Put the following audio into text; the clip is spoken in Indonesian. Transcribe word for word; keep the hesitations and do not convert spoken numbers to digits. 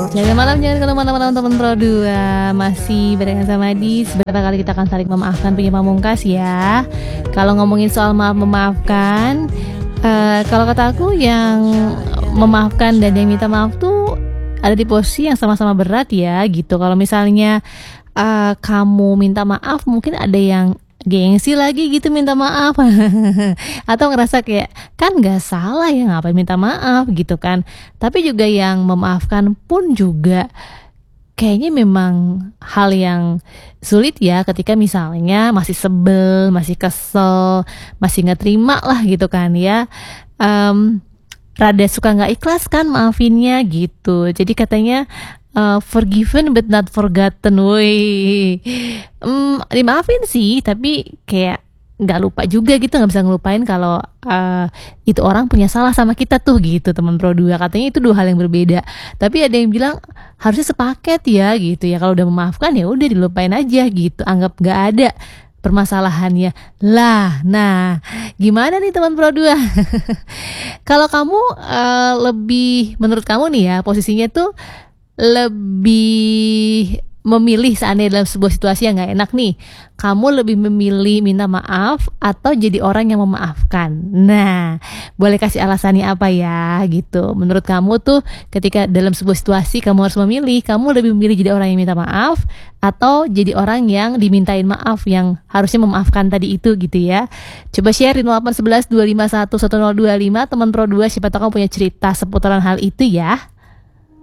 Jaga malam jangan kemana-mana teman Pro dua. Masih barengan sama Adis. Beberapa kali kita akan saling memaafkan punya pamungkas ya. Kalau ngomongin soal maaf memaafkan, uh, kalau kata aku yang memaafkan dan yang minta maaf tuh ada di posisi yang sama-sama berat ya gitu. Kalau misalnya uh, kamu minta maaf, mungkin ada yang gengsi lagi gitu minta maaf atau ngerasa kayak kan nggak salah ya ngapain minta maaf gitu kan. Tapi juga yang memaafkan pun juga kayaknya memang hal yang sulit ya, ketika misalnya masih sebel, masih kesel, masih nggak terima lah gitu kan ya. um, Rada suka nggak ikhlas kan maafinnya gitu. Jadi katanya uh, forgiven but not forgotten. Woi, um, dimaafin sih, tapi kayak nggak lupa juga gitu, nggak bisa ngelupain kalau uh, itu orang punya salah sama kita tuh gitu teman Pro dua. Katanya itu dua hal yang berbeda. Tapi ada yang bilang harusnya sepaket ya gitu ya. Kalau udah memaafkan ya udah dilupain aja gitu, anggap nggak ada permasalahannya lah. Nah, gimana nih teman Pro dua? Kalau kamu uh, lebih, menurut kamu nih ya, posisinya tuh lebih memilih seandainya dalam sebuah situasi yang gak enak nih, kamu lebih memilih minta maaf atau jadi orang yang memaafkan? Nah, boleh kasih alasannya apa ya gitu. Menurut kamu tuh ketika dalam sebuah situasi kamu harus memilih, kamu lebih memilih jadi orang yang minta maaf atau jadi orang yang dimintain maaf, yang harusnya memaafkan tadi itu gitu ya. Coba share di nol delapan satu satu dua lima satu satu nol dua lima teman Pro dua, siapa tahu kamu punya cerita seputaran hal itu ya.